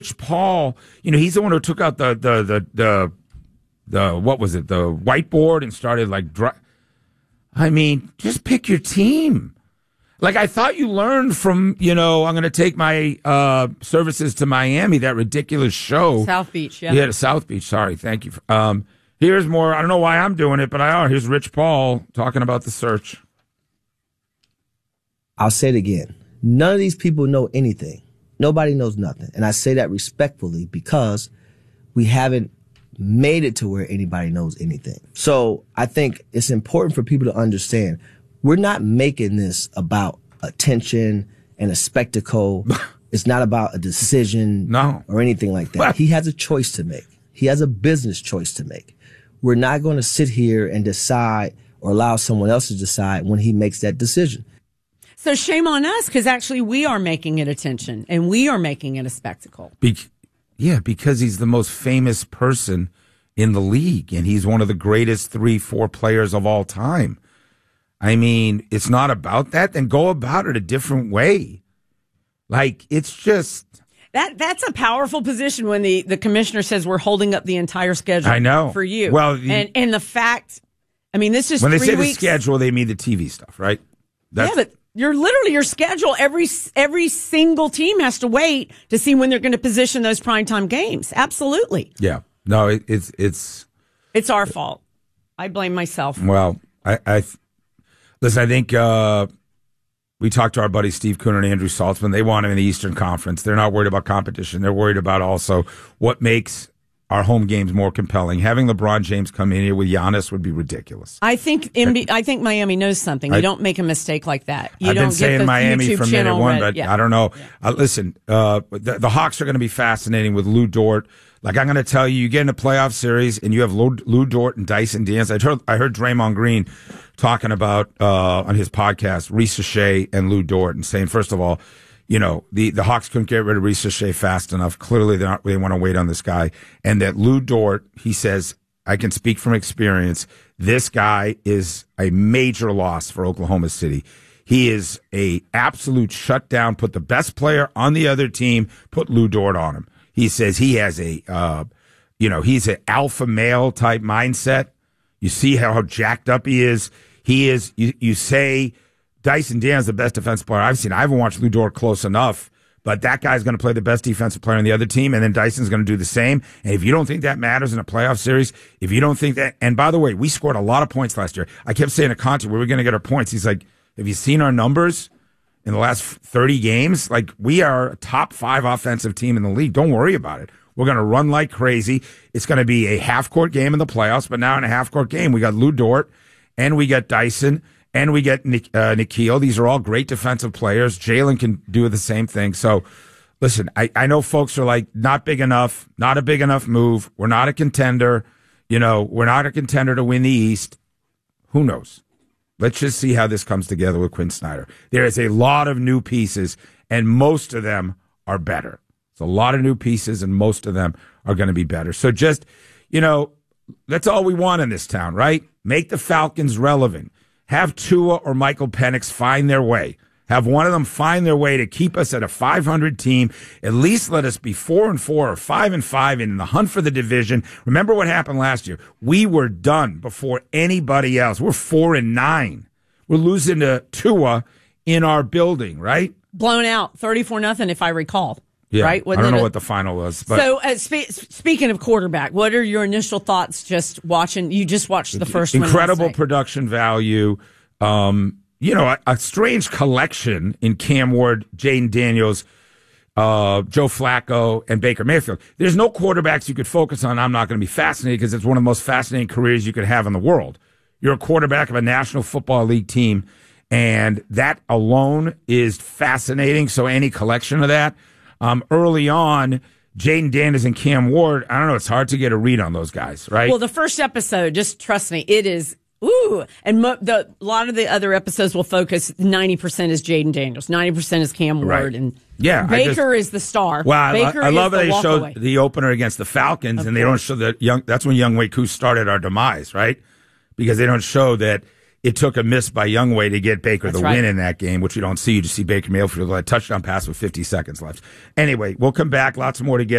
Rich Paul, he's the one who took out the what was it, the whiteboard and started just pick your team. Like, I thought you learned from, I'm going to take my services to Miami, that ridiculous show. South Beach, yeah. Yeah, to South Beach. Sorry, thank you. Here's more. I don't know why I'm doing it, but here's Rich Paul talking about the search. I'll say it again. None of these people know anything. Nobody knows nothing. And I say that respectfully because we haven't made it to where anybody knows anything. So I think it's important for people to understand we're not making this about attention and a spectacle. It's not about a decision or anything like that. He has a choice to make. He has a business choice to make. We're not going to sit here and decide or allow someone else to decide when he makes that decision. So shame on us, because actually we are making it attention and we are making it a spectacle. Because he's the most famous person in the league and he's one of the greatest 3-4 players of all time. I mean, it's not about that. Then go about it a different way. Like, it's just... That's a powerful position when the commissioner says we're holding up the entire schedule. I know. For you. Well, and the fact, I mean, this is 3 weeks. When they say the schedule, they mean the TV stuff, right? But your schedule, every single team has to wait to see when they're going to position those primetime games. Absolutely. Yeah. No, it's our fault. I blame myself. Well, listen, I think we talked to our buddies Steve Cooner and Andrew Saltzman. They want him in the Eastern Conference. They're not worried about competition. They're worried about also what makes our home games more compelling. Having LeBron James come in here with Giannis would be ridiculous. I think Miami knows something. You don't make a mistake like that. I've been saying Miami from minute one, but I don't know. Yeah. Listen, the Hawks are going to be fascinating with Lou Dort. Like, I'm going to tell you, you get in a playoff series and you have Lou Dort and Dyson Diaz. I heard Draymond Green talking about on his podcast Risa Shea and Lou Dort and saying, first of all, the Hawks couldn't get rid of Risa Shea fast enough. Clearly, they want to wait on this guy. And that Lou Dort, he says, I can speak from experience, this guy is a major loss for Oklahoma City. He is a absolute shutdown. Put the best player on the other team, put Lou Dort on him. He says he has he's an alpha male type mindset. You see how jacked up he is. He is, you say Dyson Diaz is the best defensive player I've seen. I haven't watched Lou Dort close enough, but that guy's going to play the best defensive player on the other team, and then Dyson's going to do the same. And if you don't think that matters in a playoff series, if you don't think that, and by the way, we scored a lot of points last year. I kept saying to Conte, we were going to get our points. He's like, have you seen our numbers? In the last 30 games, like, we are a top 5 offensive team in the league. Don't worry about it. We're going to run like crazy. It's going to be a half-court game in the playoffs, but now in a half-court game, we got Lou Dort, and we got Dyson, and we get Nickeil. These are all great defensive players. Jalen can do the same thing. So, listen, I know folks are like, not big enough, not a big enough move. We're not a contender. We're not a contender to win the East. Who knows? Let's just see how this comes together with Quinn Snyder. There is a lot of new pieces, and most of them are better. It's a lot of new pieces, and most of them are going to be better. So just, that's all we want in this town, right? Make the Falcons relevant. Have Tua or Michael Penix find their way. Have one of them find their way to keep us at a 500 team. At least let us be 4-4 or 5-5 in the hunt for the division. Remember what happened last year? We were done before anybody else. We're 4-9. We're losing to Tua in our building, right? Blown out 34-0, if I recall. Yeah, right? I don't know what the final was. But. So, speaking of quarterback, what are your initial thoughts just watching? You just watched the first one. Incredible production value. A strange collection in Cam Ward, Jaden Daniels, Joe Flacco, and Baker Mayfield. There's no quarterbacks you could focus on. I'm not going to be fascinated because it's one of the most fascinating careers you could have in the world. You're a quarterback of a National Football League team, and that alone is fascinating. So any collection of that. Early on, Jaden Daniels and Cam Ward, I don't know, it's hard to get a read on those guys, right? Well, the first episode, just trust me, it is... Ooh, and a lot of the other episodes will focus 90% is Jaden Daniels, 90% is Cam Ward, right. And Baker is the star. Well, Baker I love that they showed away. The opener against the Falcons, and they don't show that that's when Younghoe Koo started our demise, right? Because they don't show that it took a miss by Youngway to get Baker the win in that game, which you don't see. You just see Baker Mayfield with a touchdown pass with 50 seconds left. Anyway, we'll come back. Lots more to get